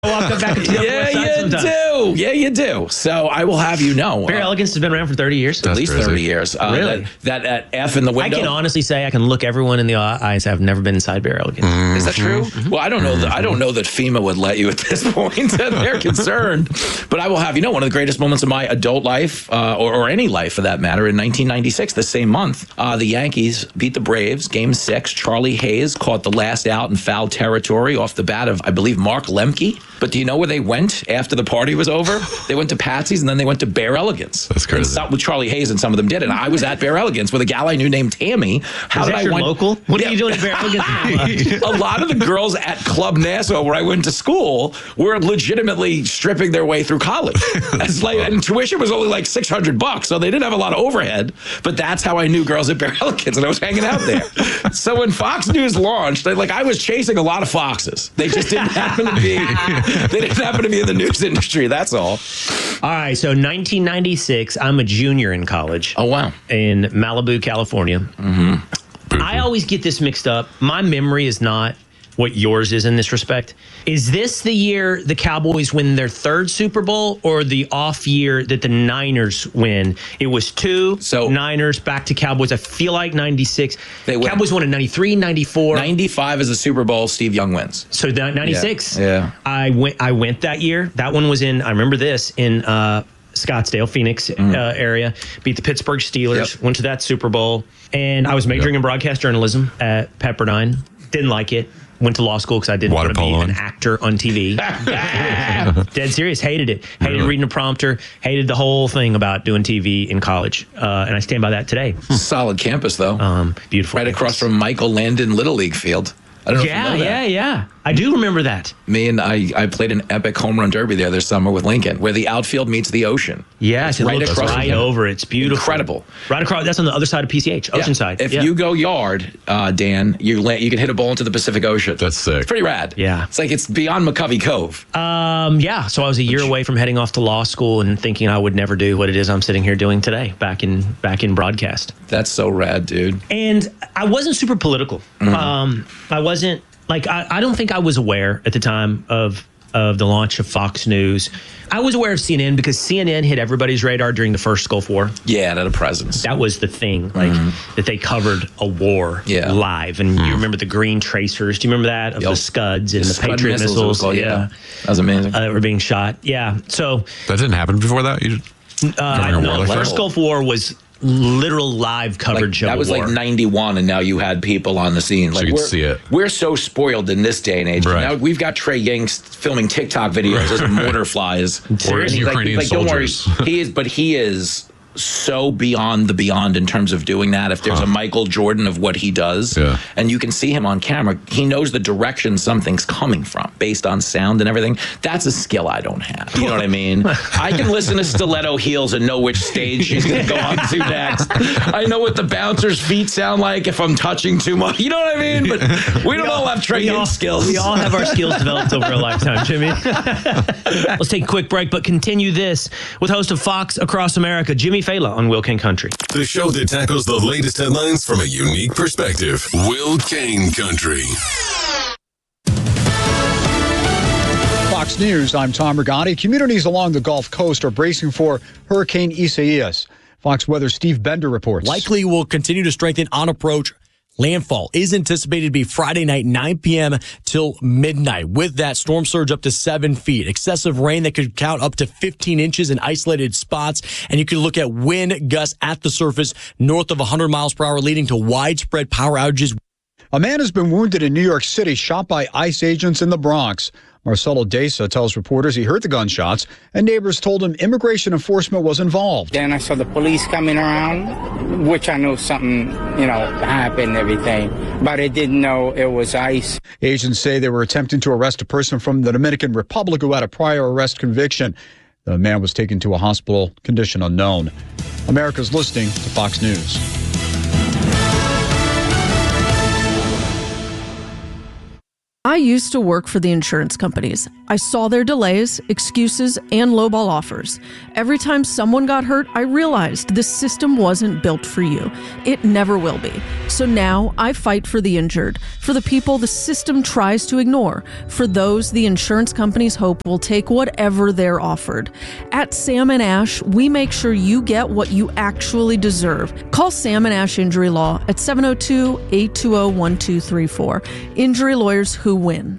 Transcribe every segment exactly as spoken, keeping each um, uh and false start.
Walk up back into the Yeah, West Side you sometimes. do. Yeah, you do. So I will have you know. Barry uh, Elegance has been around for thirty years. At That's least crazy. thirty years. Uh, Really? That, that that F in the I window. can honestly say I can look everyone in the eyes. I've never been inside Barry Elegance. Is that true? Well, I don't know. That, I don't know that FEMA would let you at this point. They're concerned. But I will have you know, one of the greatest moments of my adult life, uh, or, or any life for that matter, in nineteen ninety-six, the same month, uh, the Yankees beat the Braves, Game Six. Charlie Hayes caught the last out in foul territory off the bat of, I believe, Mark Lemke. But do you know where they went after the party was over? They went to Patsy's and then they went to Bear Elegance. That's crazy. And some, with Charlie Hayes and some of them did. And I was at Bear Elegance with a gal I knew named Tammy. How Is did that I your wind- local? What Yeah. are you doing at Barry Elegance? A lot of the girls at Club Nassau, where I went to school, were legitimately stripping their way through college. As like, and tuition was only like six hundred bucks, so they didn't have a lot of overhead. But that's how I knew girls at Bear Elegance, and I was hanging out there. So when Fox News launched, they, like I was chasing a lot of foxes. They just didn't happen to be. They didn't happen to be in the news industry. That's all. All right, so nineteen ninety-six, I'm a junior in college. Oh wow. In Malibu, California. Mm-hmm. I always get this mixed up. My memory is not what yours is in this respect. Is this the year the Cowboys win their third Super Bowl or the off year that the Niners win? It was two, So- Niners back to Cowboys. I feel like ninety-six. They win. Cowboys won in ninety-three, ninety-four. ninety-five is the Super Bowl. Steve Young wins. So that ninety-six. Yeah, yeah. I went I went that year. That one was in, I remember this, in uh, Scottsdale, Phoenix uh, area. Beat the Pittsburgh Steelers. Yep. Went to that Super Bowl. And I was majoring in broadcast journalism at Pepperdine. Didn't like it. Went to law school because I didn't Water want to be poloing. an actor on T V. Dead serious. Hated it. Hated Really? reading a prompter. Hated the whole thing about doing T V in college. Uh, and I stand by that today. Solid campus though. Um, beautiful. right across from Michael Landon Little League Field. I don't know Yeah, if you know yeah, that. yeah. I do remember that. Me and I, I played an epic home run derby there this summer with Lincoln, where the outfield meets the ocean. Yes, it right looks across right from- over. It's beautiful. Incredible. Right across. That's on the other side of P C H, Yeah. Oceanside. If Yeah. you go yard, uh, Dan, you la- you can hit a ball into the Pacific Ocean. That's sick. It's pretty rad. Yeah. It's like it's beyond McCovey Cove. Um, yeah. So I was a year away from heading off to law school and thinking I would never do what it is I'm sitting here doing today, back in back in broadcast. That's so rad, dude. And I wasn't super political. Mm-hmm. Um, I wasn't like I, I don't think I was aware at the time of of the launch of Fox News. I was aware of C N N because C N N hit everybody's radar during the first Gulf War. Yeah, that a presence. That was the thing, like that they covered a war Mm-hmm. Yeah. live. And you remember the green tracers? Do you remember that of Yep. the Scuds and the, Scud Patriot missiles, missiles? it was called, yeah. That was amazing. uh, that were being shot. Yeah. So That didn't happen before that? You, uh, During a war no, like the that? first Gulf War was literal live Like, coverage that of was a war. like ninety-one, and now you had people on the scene. Like you could we're, see it. We're so spoiled in this day and age. Right. Now we've got Trey Yanks filming TikTok videos as mortar flies. Or as And he's like- Ukrainian like, don't worry, soldiers. he is, but he is so beyond the beyond in terms of doing that. If there's a Michael Jordan of what he does, Yeah. and you can see him on camera, he knows the direction something's coming from based on sound and everything. That's a skill I don't have. You know what I mean? I can listen to Stiletto Heels and know which stage she's going to go on to next. I know what the bouncer's feet sound like if I'm touching too much. You know what I mean? But we don't all have Trey we all, Yanks skills. we all have our skills developed over a lifetime, Jimmy. Let's take a quick break, but continue this with host of Fox Across America, Jimmy Fela on Will King Country. The show that tackles the latest headlines from a unique perspective. Will Kane Country. Fox News, I'm Tom Rigotti. Communities along the Gulf Coast are bracing for Hurricane Isaias. Fox Weather Steve Bender reports. Likely will continue to strengthen on approach. Landfall is anticipated to be Friday night, nine p.m. till midnight. With that, storm surge up to seven feet. Excessive rain that could count up to fifteen inches in isolated spots. And you can look at wind gusts at the surface north of one hundred miles per hour, leading to widespread power outages. A man has been wounded in New York City, shot by ICE agents in the Bronx. Marcelo Deza tells reporters he heard the gunshots, and neighbors told him immigration enforcement was involved. Then I saw the police coming around, which I knew something, you know, happened and everything, but I didn't know it was ICE. Agents say they were attempting to arrest a person from the Dominican Republic who had a prior arrest conviction. The man was taken to a hospital, condition unknown. America's listening to Fox News. I used to work for the insurance companies. I saw their delays, excuses, and lowball offers. Every time someone got hurt, I realized this system wasn't built for you. It never will be. So now I fight for the injured, for the people the system tries to ignore, for those the insurance companies hope will take whatever they're offered. At Sam and Ash, we make sure you get what you actually deserve. Call Sam and Ash Injury Law at seven oh two, eight two oh, one two three four. Injury lawyers who win.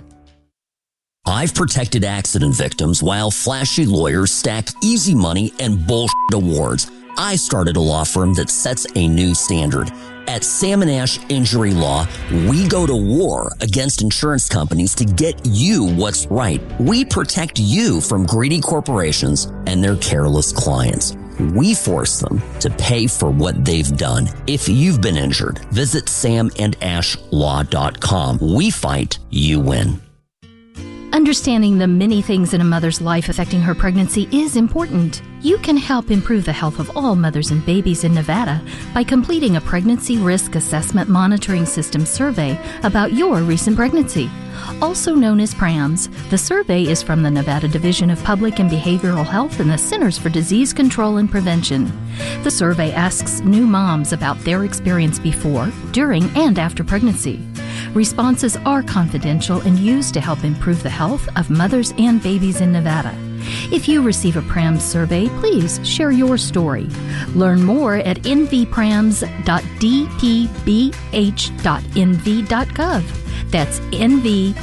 I've protected accident victims while flashy lawyers stack easy money and bullshit awards. I started a law firm that sets a new standard. At Sam and Ash Injury Law, we go to war against insurance companies to get you what's right. We protect you from greedy corporations and their careless clients. We force them to pay for what they've done. If you've been injured, visit sam and ash law dot com. We fight, you win. Understanding the many things in a mother's life affecting her pregnancy is important. You can help improve the health of all mothers and babies in Nevada by completing a pregnancy risk assessment monitoring system survey about your recent pregnancy. Also known as PRAMS, the survey is from the Nevada Division of Public and Behavioral Health and the Centers for Disease Control and Prevention. The survey asks new moms about their experience before, during, and after pregnancy. Responses are confidential and used to help improve the health of mothers and babies in Nevada. If you receive a PRAMS survey, please share your story. Learn more at n v prams dot d p b h dot n v dot gov. That's n v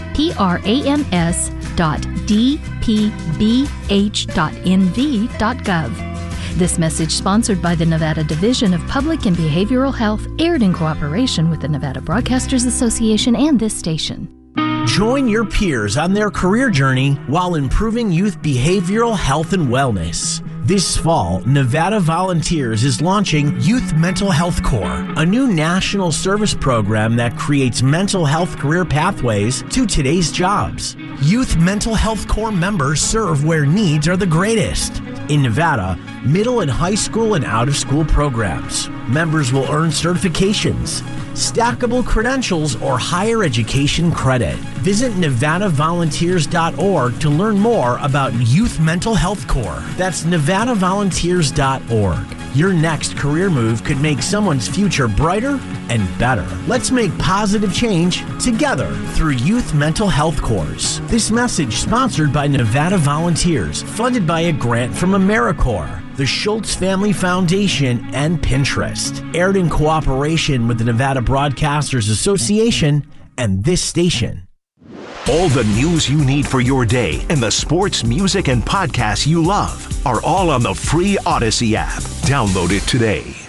prams dot d p b h dot n v dot gov. This message, sponsored by the Nevada Division of Public and Behavioral Health, aired in cooperation with the Nevada Broadcasters Association and this station. Join your peers on their career journey while improving youth behavioral health and wellness. This fall, Nevada Volunteers is launching Youth Mental Health Corps, a new national service program that creates mental health career pathways to today's jobs. Youth Mental Health Corps members serve where needs are the greatest. In Nevada, middle and high school and out-of-school programs. Members will earn certifications, stackable credentials, or higher education credit. Visit nevada volunteers dot org to learn more about Youth Mental Health Corps. That's nevada volunteers dot org. Your next career move could make someone's future brighter and better. Let's make positive change together through Youth Mental Health Corps. This message sponsored by Nevada Volunteers, funded by a grant from AmeriCorps, the Schultz Family Foundation, and Pinterest. Aired in cooperation with the Nevada Broadcasters Association and this station. All the news you need for your day and the sports, music, and podcasts you love are all on the free Odyssey app. Download it today.